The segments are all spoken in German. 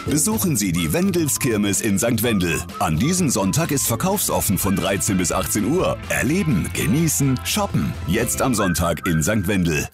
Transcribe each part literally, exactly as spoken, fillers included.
Besuchen Sie die Wendelskirmes in Sankt Wendel. An diesem Sonntag ist verkaufsoffen von dreizehn bis achtzehn Uhr. Erleben, genießen, shoppen. Jetzt am Sonntag in Sankt Wendel.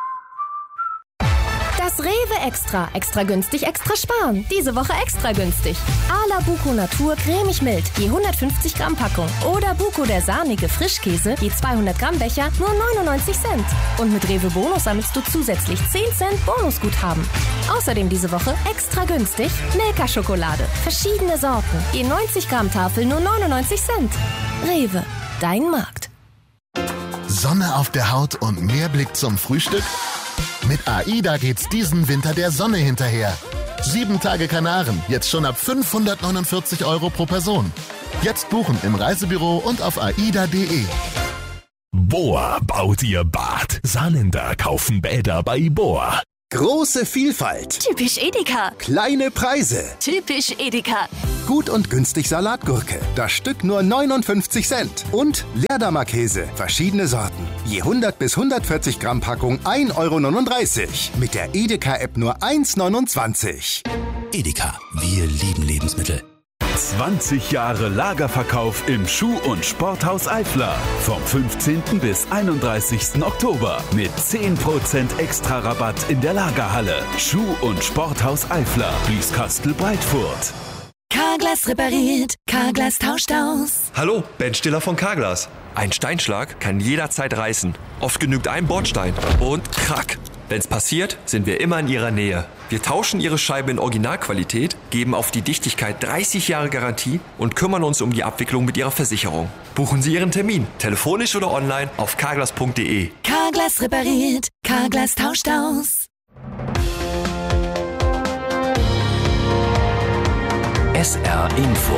Das Rewe Extra. Extra günstig, extra sparen. Diese Woche extra günstig. Ala Buko Natur cremig mild, je hundertfünfzig Gramm Packung. Oder Buko der sahnige Frischkäse, je zweihundert Gramm Becher, nur neunundneunzig Cent. Und mit Rewe Bonus sammelst du zusätzlich zehn Cent Bonusguthaben. Außerdem diese Woche extra günstig Milka-Schokolade. Verschiedene Sorten, je neunzig Gramm Tafel, nur neunundneunzig Cent. Rewe, dein Markt. Sonne auf der Haut und mehr Blick zum Frühstück? Mit AIDA geht's diesen Winter der Sonne hinterher. Sieben Tage Kanaren, jetzt schon ab fünfhundertneunundvierzig Euro pro Person. Jetzt buchen im Reisebüro und auf aida punkt de. Bohr baut ihr Bad. Saarländer kaufen Bäder bei Bohr. Große Vielfalt. Typisch Edeka. Kleine Preise. Typisch Edeka. Gut und günstig Salatgurke. Das Stück nur neunundfünfzig Cent. Und Leerdammer Käse. Verschiedene Sorten. Je hundert bis hundertvierzig Gramm Packung ein Euro neununddreißig. Mit der Edeka-App nur eins neunundzwanzig. Edeka. Wir lieben Lebensmittel. zwanzig Jahre Lagerverkauf im Schuh- und Sporthaus Eifler. Vom fünfzehnten bis einunddreißigsten Oktober. Mit zehn Prozent extra Rabatt in der Lagerhalle. Schuh- und Sporthaus Eifler. Blieskastel-Breitfurt. Carglass repariert. Carglass tauscht aus. Hallo, Ben Stiller von Carglass. Ein Steinschlag kann jederzeit reißen. Oft genügt ein Bordstein. Und krack. Wenn's passiert, sind wir immer in Ihrer Nähe. Wir tauschen Ihre Scheibe in Originalqualität, geben auf die Dichtigkeit dreißig Jahre Garantie und kümmern uns um die Abwicklung mit Ihrer Versicherung. Buchen Sie Ihren Termin, telefonisch oder online auf carglass punkt de. Carglass repariert. Carglass tauscht aus. S R Info.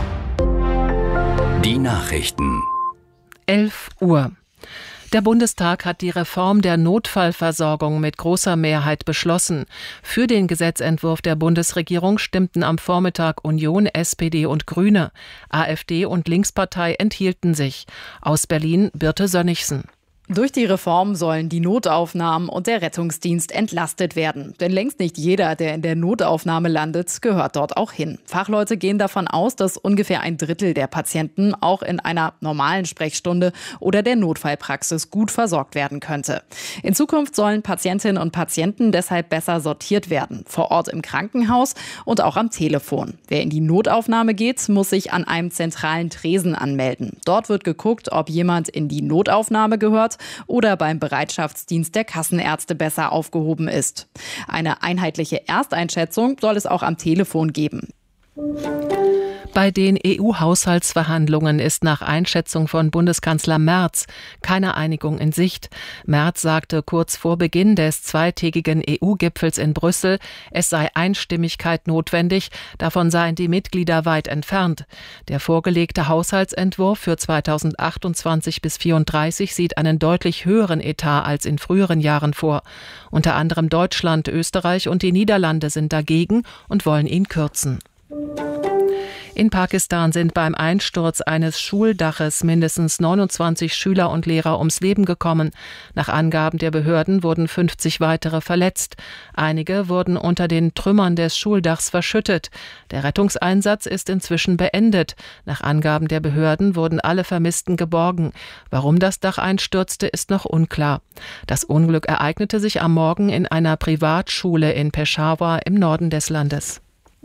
Die Nachrichten. elf Uhr. Der Bundestag hat die Reform der Notfallversorgung mit großer Mehrheit beschlossen. Für den Gesetzentwurf der Bundesregierung stimmten am Vormittag Union, S P D und Grüne. AfD und Linkspartei enthielten sich. Aus Berlin Birte Sönnigsen. Durch die Reform sollen die Notaufnahmen und der Rettungsdienst entlastet werden. Denn längst nicht jeder, der in der Notaufnahme landet, gehört dort auch hin. Fachleute gehen davon aus, dass ungefähr ein Drittel der Patienten auch in einer normalen Sprechstunde oder der Notfallpraxis gut versorgt werden könnte. In Zukunft sollen Patientinnen und Patienten deshalb besser sortiert werden. Vor Ort im Krankenhaus und auch am Telefon. Wer in die Notaufnahme geht, muss sich an einem zentralen Tresen anmelden. Dort wird geguckt, ob jemand in die Notaufnahme gehört oder beim Bereitschaftsdienst der Kassenärzte besser aufgehoben ist. Eine einheitliche Ersteinschätzung soll es auch am Telefon geben. Bei den E U-Haushaltsverhandlungen ist nach Einschätzung von Bundeskanzler Merz keine Einigung in Sicht. Merz sagte kurz vor Beginn des zweitägigen E U-Gipfels in Brüssel, es sei Einstimmigkeit notwendig, davon seien die Mitglieder weit entfernt. Der vorgelegte Haushaltsentwurf für zweitausendachtundzwanzig bis vierunddreißig sieht einen deutlich höheren Etat als in früheren Jahren vor. Unter anderem Deutschland, Österreich und die Niederlande sind dagegen und wollen ihn kürzen. In Pakistan sind beim Einsturz eines Schuldaches mindestens neunundzwanzig Schüler und Lehrer ums Leben gekommen. Nach Angaben der Behörden wurden fünfzig weitere verletzt. Einige wurden unter den Trümmern des Schuldachs verschüttet. Der Rettungseinsatz ist inzwischen beendet. Nach Angaben der Behörden wurden alle Vermissten geborgen. Warum das Dach einstürzte, ist noch unklar. Das Unglück ereignete sich am Morgen in einer Privatschule in Peshawar im Norden des Landes.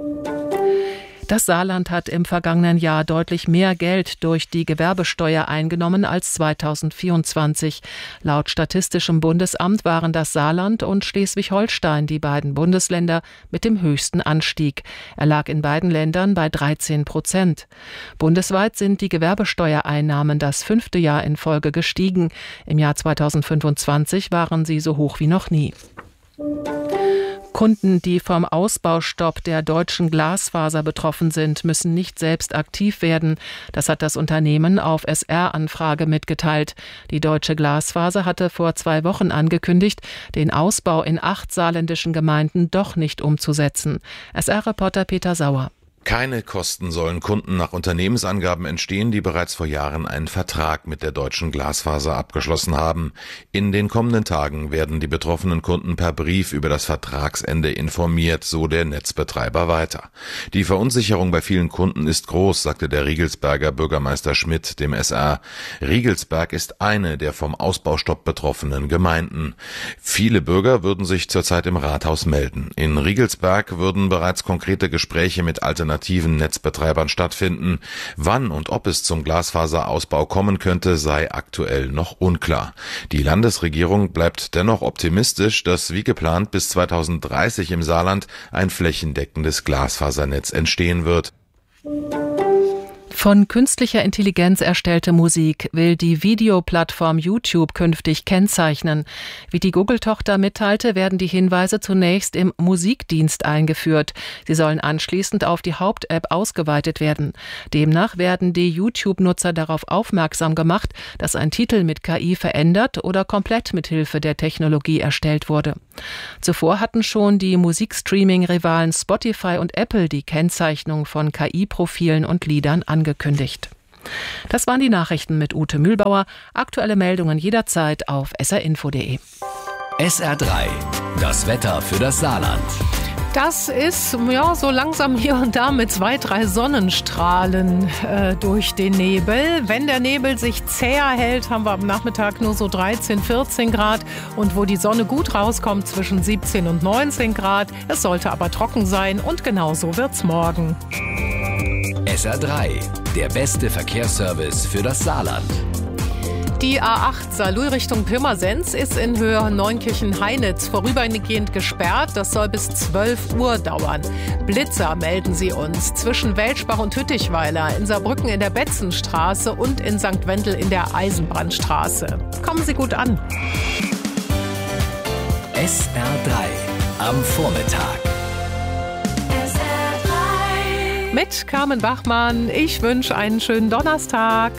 Das Saarland hat im vergangenen Jahr deutlich mehr Geld durch die Gewerbesteuer eingenommen als zweitausendvierundzwanzig. Laut Statistischem Bundesamt waren das Saarland und Schleswig-Holstein die beiden Bundesländer mit dem höchsten Anstieg. Er lag in beiden Ländern bei dreizehn Prozent. Bundesweit sind die Gewerbesteuereinnahmen das fünfte Jahr in Folge gestiegen. Im Jahr zweitausendfünfundzwanzig waren sie so hoch wie noch nie. Kunden, die vom Ausbaustopp der deutschen Glasfaser betroffen sind, müssen nicht selbst aktiv werden. Das hat das Unternehmen auf S R-Anfrage mitgeteilt. Die deutsche Glasfaser hatte vor zwei Wochen angekündigt, den Ausbau in acht saarländischen Gemeinden doch nicht umzusetzen. S R-Reporter Peter Sauer. Keine Kosten sollen Kunden nach Unternehmensangaben entstehen, die bereits vor Jahren einen Vertrag mit der Deutschen Glasfaser abgeschlossen haben. In den kommenden Tagen werden die betroffenen Kunden per Brief über das Vertragsende informiert, so der Netzbetreiber weiter. Die Verunsicherung bei vielen Kunden ist groß, sagte der Riegelsberger Bürgermeister Schmidt dem S R. Riegelsberg ist eine der vom Ausbaustopp betroffenen Gemeinden. Viele Bürger würden sich zurzeit im Rathaus melden. In Riegelsberg würden bereits konkrete Gespräche mit alternativen Netzbetreibern stattfinden. Wann und ob es zum Glasfaserausbau kommen könnte, sei aktuell noch unklar. Die Landesregierung bleibt dennoch optimistisch, dass wie geplant bis zweitausenddreißig im Saarland ein flächendeckendes Glasfasernetz entstehen wird. Von künstlicher Intelligenz erstellte Musik will die Videoplattform YouTube künftig kennzeichnen. Wie die Google-Tochter mitteilte, werden die Hinweise zunächst im Musikdienst eingeführt. Sie sollen anschließend auf die Haupt-App ausgeweitet werden. Demnach werden die YouTube-Nutzer darauf aufmerksam gemacht, dass ein Titel mit K I verändert oder komplett mit Hilfe der Technologie erstellt wurde. Zuvor hatten schon die Musikstreaming-Rivalen Spotify und Apple die Kennzeichnung von K I-Profilen und Liedern angekündigt. Angekündigt. Das waren die Nachrichten mit Ute Mühlbauer. Aktuelle Meldungen jederzeit auf s r info punkt d e. S R drei, das Wetter für das Saarland. Das ist ja so langsam hier und da mit zwei, drei Sonnenstrahlen äh, durch den Nebel. Wenn der Nebel sich zäher hält, haben wir am Nachmittag nur so dreizehn, vierzehn Grad. Und wo die Sonne gut rauskommt, zwischen siebzehn und neunzehn Grad. Es sollte aber trocken sein und genauso wird's morgen. S R drei, der beste Verkehrsservice für das Saarland. Die A acht Saarlouis Richtung Pirmasens ist in Höhe Neunkirchen-Heinitz vorübergehend gesperrt. Das soll bis zwölf Uhr dauern. Blitzer melden sie uns zwischen Welschbach und Hüttichweiler, in Saarbrücken in der Betzenstraße und in Sankt Wendel in der Eisenbrandstraße. Kommen Sie gut an. S R drei am Vormittag. Mit Carmen Bachmann. Ich wünsche einen schönen Donnerstag.